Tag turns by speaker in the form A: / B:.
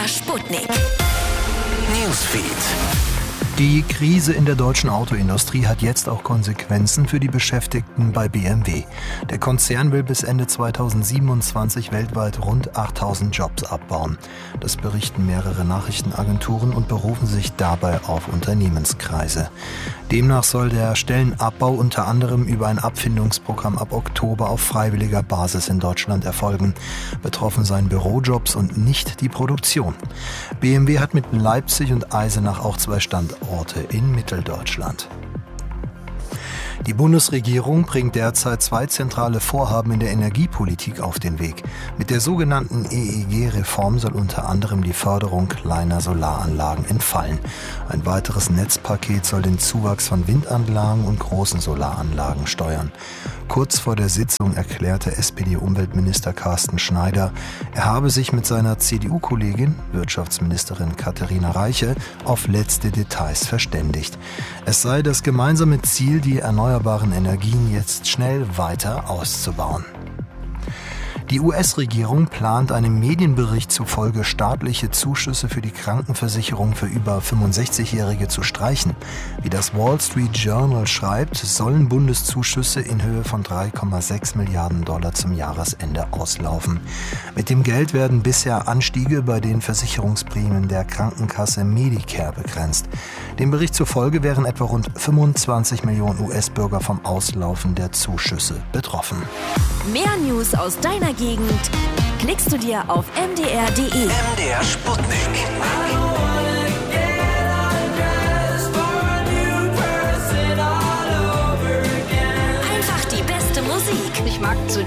A: Sputnik.
B: Newsfeed.
C: Die Krise in der deutschen Autoindustrie hat jetzt auch Konsequenzen für die Beschäftigten bei BMW. Der Konzern will bis Ende 2027 weltweit rund 8000 Jobs abbauen. Das berichten mehrere Nachrichtenagenturen und berufen sich dabei auf Unternehmenskreise. Demnach soll der Stellenabbau unter anderem über ein Abfindungsprogramm ab Oktober auf freiwilliger Basis in Deutschland erfolgen. Betroffen seien Bürojobs und nicht die Produktion. BMW hat mit Leipzig und Eisenach auch 2 Standorte in Mitteldeutschland. Die Bundesregierung bringt derzeit 2 zentrale Vorhaben in der Energiepolitik auf den Weg. Mit der sogenannten EEG-Reform soll unter anderem die Förderung kleiner Solaranlagen entfallen. Ein weiteres Netzpaket soll den Zuwachs von Windanlagen und großen Solaranlagen steuern. Kurz vor der Sitzung erklärte SPD-Umweltminister Carsten Schneider, er habe sich mit seiner CDU-Kollegin, Wirtschaftsministerin Katharina Reiche, auf letzte Details verständigt. Es sei das gemeinsame Ziel, die erneuerbaren Energien jetzt schnell weiter auszubauen. Die US-Regierung plant einem Medienbericht zufolge staatliche Zuschüsse für die Krankenversicherung für über 65-Jährige zu streichen. Wie das Wall Street Journal schreibt, sollen Bundeszuschüsse in Höhe von 3,6 Milliarden Dollar zum Jahresende auslaufen. Mit dem Geld werden bisher Anstiege bei den Versicherungsprämien der Krankenkasse Medicare begrenzt. Dem Bericht zufolge wären etwa rund 25 Millionen US-Bürger vom Auslaufen der Zuschüsse betroffen.
A: Mehr News aus deiner Gegend klickst du dir auf mdr.de.
B: MDR Sputnik.
A: Einfach die beste Musik.
D: Ich mag zu